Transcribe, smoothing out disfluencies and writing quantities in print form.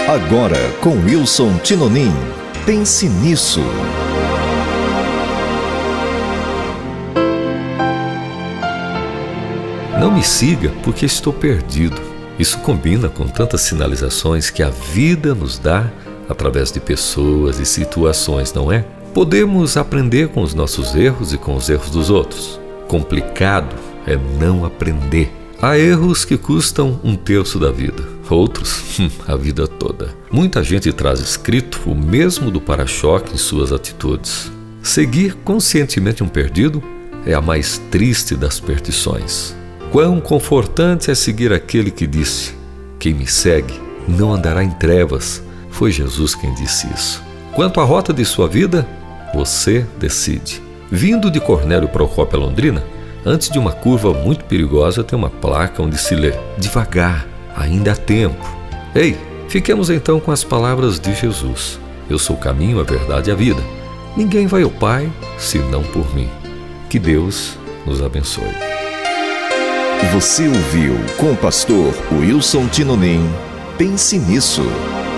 Agora com Wilson Tinonim. Pense nisso. Não me siga porque estou perdido. Isso combina com tantas sinalizações que a vida nos dá através de pessoas e situações, não é? Podemos aprender com os nossos erros e com os erros dos outros. Complicado é não aprender. Há erros que custam 1/3 da vida, outros, a vida toda. Muita gente traz escrito o mesmo do para-choque em suas atitudes. Seguir conscientemente um perdido é a mais triste das perdições. Quão confortante é seguir aquele que disse: quem me segue não andará em trevas. Foi Jesus quem disse isso. Quanto à rota de sua vida, você decide. Vindo de Cornélio Procópio a Londrina, antes de uma curva muito perigosa tem uma placa onde se lê: devagar, ainda há tempo. Ei, fiquemos então com as palavras de Jesus: eu sou o caminho, a verdade e a vida. Ninguém vai ao Pai senão por mim. Que Deus nos abençoe. Você ouviu com o pastor Wilson Tinonim. Pense nisso.